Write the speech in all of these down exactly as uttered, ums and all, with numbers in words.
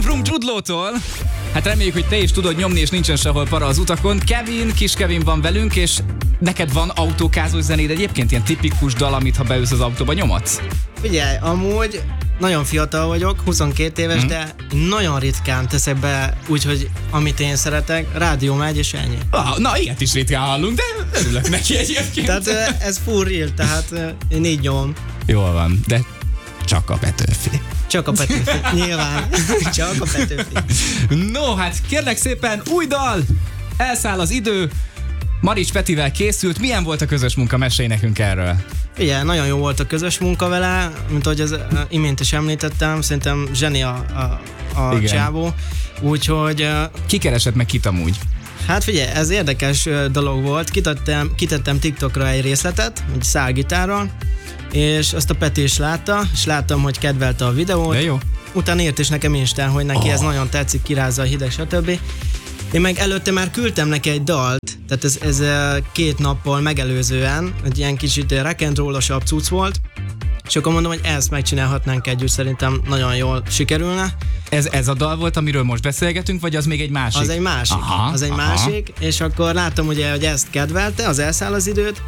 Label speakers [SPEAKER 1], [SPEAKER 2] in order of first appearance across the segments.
[SPEAKER 1] Brum Tudlótól. Hát reméljük, hogy te is tudod nyomni, és nincsen sehol para az utakon. Kevin, kis Kevin van velünk, és neked van autókázós zenéd egyébként? Ilyen tipikus dal, amit ha beülsz az autóba nyomadsz?
[SPEAKER 2] Figyelj, amúgy nagyon fiatal vagyok, huszonkét éves, mm. de nagyon ritkán teszek be, úgyhogy amit én szeretek, rádió megy, és ennyi.
[SPEAKER 1] Ah, na, ilyet is ritkán hallunk, de örülök neki egyébként.
[SPEAKER 2] Tehát ez full real, tehát én így nyom.
[SPEAKER 1] Jól van, de csak a Petőfi.
[SPEAKER 2] Csak a Petőfi, nyilván. Csak a Petőfi.
[SPEAKER 1] No, hát kérlek szépen, új dal! Elszáll az idő. Marics Petivel készült. Milyen volt a közös munka? Mesélj nekünk erről.
[SPEAKER 2] Igen, nagyon jó volt a közös munka vele, mint ahogy az imént is említettem, szerintem zseni a, a, a csávó. Úgyhogy...
[SPEAKER 1] Ki keresett meg kit amúgy?
[SPEAKER 2] Hát figyelj, ez érdekes dolog volt. Kitettem, kitettem TikTokra egy részletet, egy szálgitárral, és azt a Peti is látta, és láttam, hogy kedvelte a videót.
[SPEAKER 1] De jó.
[SPEAKER 2] Utána írt is nekem Instán, hogy neki oh. ez nagyon tetszik, kirázza a hideg, stb. Én meg előtte már küldtem neki egy dalt, tehát ez, ez két nappal megelőzően, egy ilyen kicsit rock and roll-osabb cucc volt, és akkor mondom, hogy ezt megcsinálhatnánk együtt, szerintem nagyon jól sikerülne.
[SPEAKER 1] Ez, ez a dal volt, amiről most beszélgetünk, vagy az még egy másik?
[SPEAKER 2] Az egy másik, aha, az egy aha. másik, és akkor láttam ugye, hogy ezt kedvelte, az Elszáll az időt,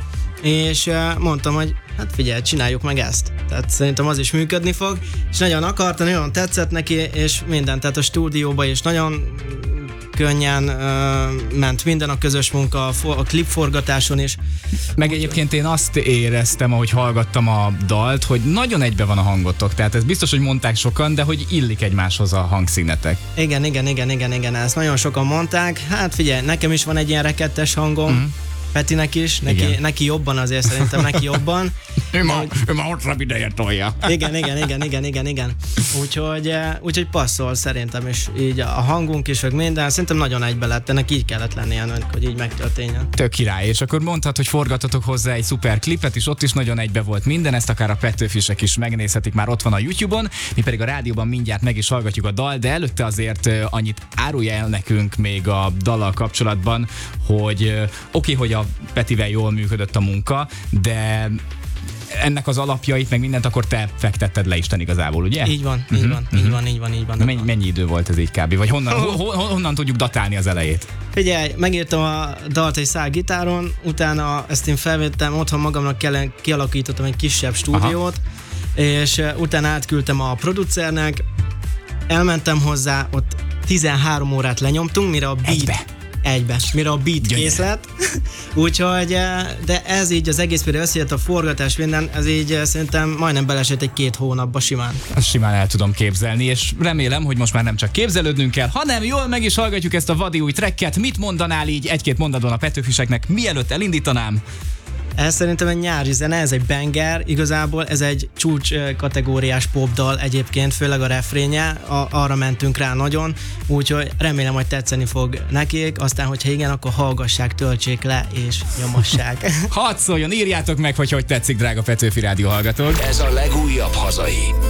[SPEAKER 2] és mondtam, hogy hát figyelj, csináljuk meg ezt. Tehát szerintem az is működni fog, és nagyon akarta, nagyon tetszett neki, és minden, tehát a stúdióba is nagyon könnyen uh, ment minden, a közös munka, a, a klipforgatáson is.
[SPEAKER 1] Meg egyébként én azt éreztem, ahogy hallgattam a dalt, hogy nagyon egybe van a hangotok, tehát ez biztos, hogy mondták sokan, de hogy illik egymáshoz a hangszínetek.
[SPEAKER 2] Igen, igen, igen, igen, igen, ezt nagyon sokan mondták. Hát figyelj, nekem is van egy ilyen rekettes hangom, mm. Petinek is, neki, neki jobban azért szerintem, neki jobban.
[SPEAKER 1] ő ma, ő ma hosszabb ideje tolja.
[SPEAKER 2] Igen, igen, igen, igen, igen, igen. Úgyhogy, úgyhogy passzol szerintem, és így a hangunk is, meg minden, szerintem nagyon egybe lett, ennek így kellett lennie, hogy így megtörténjen.
[SPEAKER 1] Tök király, és akkor mondhat, hogy forgatatok hozzá egy szuper klipet, és ott is nagyon egybe volt minden, ezt akár a Petőfisek is megnézhetik, már ott van a YouTube-on, mi pedig a rádióban mindjárt meg is hallgatjuk a dal, de előtte azért annyit árulja el nekünk még a dallal kapcsolatban, hogy oké, okay, hogy a Petivel jól működött a munka, de ennek az alapjait, meg mindent akkor te fektetted le Isten igazából, ugye?
[SPEAKER 2] Így van, így
[SPEAKER 1] uh-huh,
[SPEAKER 2] van,
[SPEAKER 1] uh-huh.
[SPEAKER 2] így van, így van, így van.
[SPEAKER 1] Mennyi, mennyi idő volt ez így kb? Vagy honnan, oh. ho, ho, honnan tudjuk datálni az elejét?
[SPEAKER 2] Figyelj, megírtam a dalt egy szál gitáron, utána ezt én felvettem, otthon magamnak kell, kialakítottam egy kisebb stúdiót, aha. és utána átküldtem a producernek, elmentem hozzá, ott tizenhárom órát lenyomtunk, mire a beat...
[SPEAKER 1] Egybe.
[SPEAKER 2] Egybe, mire a beat Gyönyör. Kész lett. Úgyhogy, de ez így az egész például összejött a forgatás, minden, ez így szerintem majdnem belesett egy két hónapba simán.
[SPEAKER 1] Azt simán el tudom képzelni, és remélem, hogy most már nem csak képzelődnünk kell, hanem jól meg is hallgatjuk ezt a vadi új tracket. Mit mondanál így egy-két mondaton a Petőfiseknek, mielőtt elindítanám?
[SPEAKER 2] Ez szerintem egy nyári zene, ez egy banger, igazából ez egy csúcs kategóriás popdal egyébként, főleg a refrénje, a, arra mentünk rá nagyon, úgyhogy remélem, hogy tetszeni fog nekik, aztán, hogyha igen, akkor hallgassák, töltsék le és nyomassák.
[SPEAKER 1] Hadd szóljon, írjátok meg, hogy hogy tetszik, drága Petőfi Rádió hallgatók.
[SPEAKER 3] Ez a legújabb hazai